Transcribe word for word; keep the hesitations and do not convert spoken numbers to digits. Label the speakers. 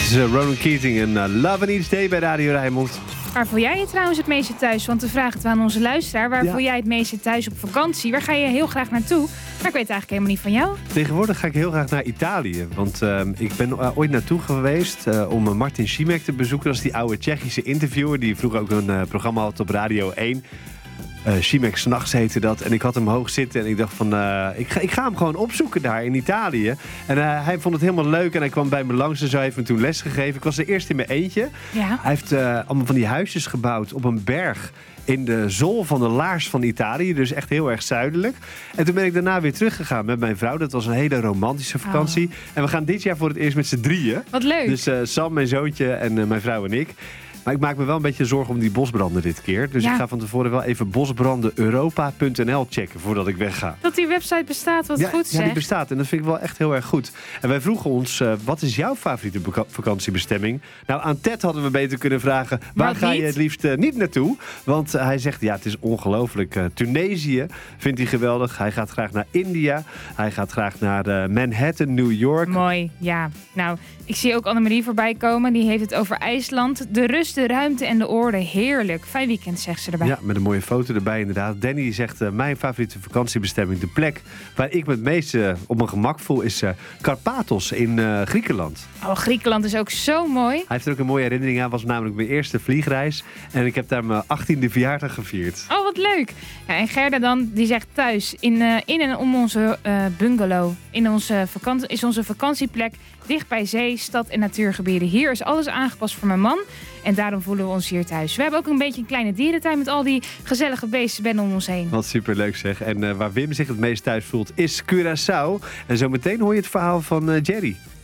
Speaker 1: is uh, Ronan Keating en uh, Love in Each Day bij Radio Rijnmond.
Speaker 2: Waar voel jij je trouwens het meeste thuis? Want we vragen het aan onze luisteraar. Waar
Speaker 1: ja.
Speaker 2: voel jij het meeste thuis op vakantie? Waar ga je heel graag naartoe? Maar ik weet het eigenlijk helemaal niet van jou.
Speaker 1: Tegenwoordig ga ik heel graag naar Italië. Want uh, ik ben uh, ooit naartoe geweest uh, om uh, Martin Šimek te bezoeken. Dat is die oude Tsjechische interviewer die vroeger ook een uh, programma had op Radio één. Uh, Šimek 's Nachts heette dat. En ik had hem hoog zitten en ik dacht van... Uh, ik, ga, ik ga hem gewoon opzoeken daar in Italië. En uh, hij vond het helemaal leuk en hij kwam bij me langs en zo heeft me toen les gegeven. Ik was er eerst in mijn eentje.
Speaker 2: Ja.
Speaker 1: Hij heeft uh, allemaal van die huisjes gebouwd op een berg in de zool van de laars van Italië. Dus echt heel erg zuidelijk. En toen ben ik daarna weer teruggegaan met mijn vrouw. Dat was een hele romantische vakantie. Oh. En we gaan dit jaar voor het eerst met z'n drieën.
Speaker 2: Wat leuk.
Speaker 1: Dus uh, Sam, mijn zoontje en uh, mijn vrouw en ik. Maar ik maak me wel een beetje zorgen om die bosbranden dit keer. Dus ja. ik ga van tevoren wel even bosbranden europa punt n l checken voordat ik wegga.
Speaker 2: Dat die website bestaat, wat
Speaker 1: ja,
Speaker 2: goed zeg.
Speaker 1: Ja, die bestaat en dat vind ik wel echt heel erg goed. En wij vroegen ons, uh, wat is jouw favoriete beka- vakantiebestemming? Nou, aan Ted hadden we beter kunnen vragen, waar
Speaker 2: maar
Speaker 1: ga
Speaker 2: niet.
Speaker 1: je het liefst uh, niet naartoe? Want uh, hij zegt, ja, het is ongelooflijk. Uh, Tunesië vindt hij geweldig. Hij gaat graag naar India. Hij gaat graag naar uh, Manhattan, New York.
Speaker 2: Mooi, ja. Nou, ik zie ook Annemarie voorbij komen. Die heeft het over IJsland. De rust, de ruimte en de orde. Heerlijk. Fijn weekend, zegt ze erbij.
Speaker 1: Ja, met een mooie foto erbij inderdaad. Danny zegt, uh, mijn favoriete vakantiebestemming, de plek waar ik me het meest uh, op mijn gemak voel, is uh, Karpathos in uh, Griekenland.
Speaker 2: Oh, Griekenland is ook zo mooi.
Speaker 1: Hij heeft er ook een mooie herinnering aan. Was namelijk mijn eerste vliegreis. En ik heb daar mijn achttiende verjaardag gevierd.
Speaker 2: Oh, wat leuk. Ja, en Gerda dan, die zegt thuis, in, uh, in en om onze uh, bungalow. In onze vakantie, is onze vakantieplek dicht bij zee, stad en natuurgebieden. Hier is alles aangepast voor mijn man. En daarom voelen we ons hier thuis. We hebben ook een beetje een kleine dierentuin met al die gezellige beesten om ons heen.
Speaker 1: Wat superleuk zeg. En uh, waar Wim zich het meest thuis voelt is Curaçao. En zometeen hoor je het verhaal van uh, Jerry.